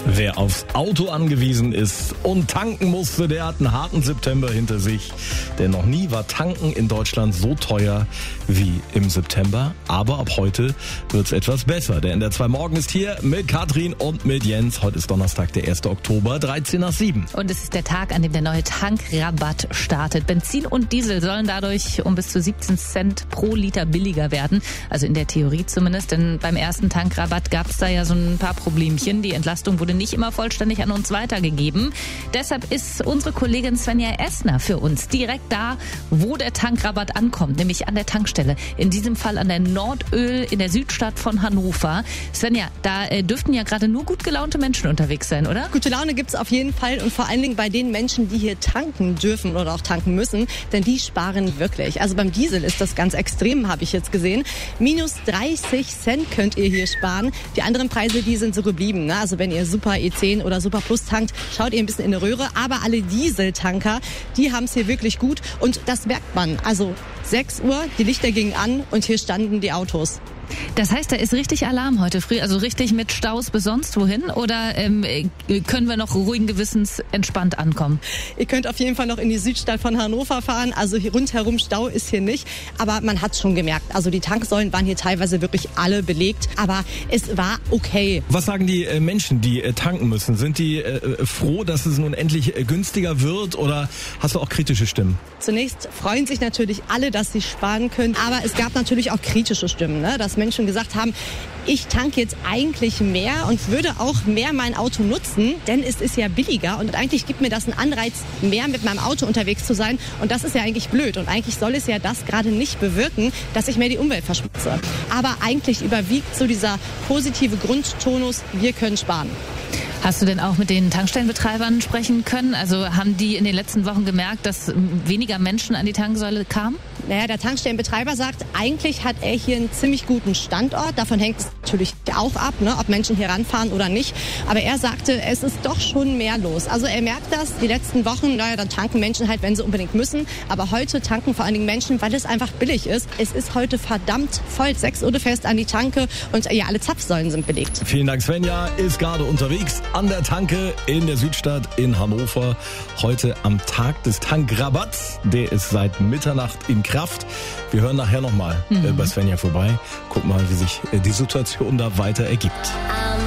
Wer aufs Auto angewiesen ist und tanken musste, der hat einen harten September hinter sich. Denn noch nie war Tanken in Deutschland so teuer wie im September. Aber ab heute wird's etwas besser. Der NDR 2 Morgen ist hier mit Katrin und mit Jens. Heute ist Donnerstag, der 1. Oktober, 13 nach 7. Und es ist der Tag, an dem der neue Tankrabatt startet. Benzin und Diesel sollen dadurch um bis zu 17 Cent pro Liter billiger werden. Also in der Theorie zumindest. Denn beim ersten Tankrabatt gab's da ja so ein paar Problemchen. Die Entlastung wurde nicht immer vollständig an uns weitergegeben. Deshalb ist unsere Kollegin Svenja Essner für uns direkt da, wo der Tankrabatt ankommt, nämlich an der Tankstelle. In diesem Fall an der Nordöl in der Südstadt von Hannover. Svenja, da dürften ja gerade nur gut gelaunte Menschen unterwegs sein, oder? Gute Laune gibt's auf jeden Fall und vor allen Dingen bei den Menschen, die hier tanken dürfen oder auch tanken müssen, denn die sparen wirklich. Also beim Diesel ist das ganz extrem, habe ich jetzt gesehen. Minus 30 Cent könnt ihr hier sparen. Die anderen Preise, die sind so geblieben. Ne? Also wenn ihr Super E10 oder Super Plus tankt, schaut ihr ein bisschen in die Röhre. Aber alle Dieseltanker, die haben es hier wirklich gut. Und das merkt man. Also 6 Uhr, die Lichter gingen an und hier standen die Autos. Das heißt, da ist richtig Alarm heute früh, also richtig mit Staus bis sonst wohin? Oder können wir noch ruhigen Gewissens entspannt ankommen? Ihr könnt auf jeden Fall noch in die Südstadt von Hannover fahren. Also hier rundherum Stau ist hier nicht. Aber man hat es schon gemerkt. Also die Tanksäulen waren hier teilweise wirklich alle belegt. Aber es war okay. Was sagen die Menschen, die tanken müssen? Sind die froh, dass es nun endlich günstiger wird? Oder hast du auch kritische Stimmen? Zunächst freuen sich natürlich alle, dass sie sparen können. Aber es gab natürlich auch kritische Stimmen, ne? Dass Menschen gesagt haben, ich tanke jetzt eigentlich mehr und würde auch mehr mein Auto nutzen, denn es ist ja billiger und eigentlich gibt mir das einen Anreiz, mehr mit meinem Auto unterwegs zu sein und das ist ja eigentlich blöd und eigentlich soll es ja das gerade nicht bewirken, dass ich mehr die Umwelt verschmutze. Aber eigentlich überwiegt so dieser positive Grundtonus, wir können sparen. Hast du denn auch mit den Tankstellenbetreibern sprechen können? Also haben die in den letzten Wochen gemerkt, dass weniger Menschen an die Tanksäule kamen? Naja, der Tankstellenbetreiber sagt, eigentlich hat er hier einen ziemlich guten Standort. Davon hängt es natürlich auch ab, ne, ob Menschen hier ranfahren oder nicht. Aber er sagte, es ist doch schon mehr los. Also er merkt das, die letzten Wochen, naja, dann tanken Menschen halt, wenn sie unbedingt müssen. Aber heute tanken vor allen Dingen Menschen, weil es einfach billig ist. Es ist heute verdammt voll, 6 Uhr fest an die Tanke und ja, alle Zapfsäulen sind belegt. Vielen Dank, Svenja ist gerade unterwegs an der Tanke in der Südstadt in Hannover. Heute am Tag des Tankrabatts. Der ist seit Mitternacht in Kraft. Wir hören nachher nochmal bei Svenja vorbei. Guck mal, wie sich die Situation da weiter ergibt.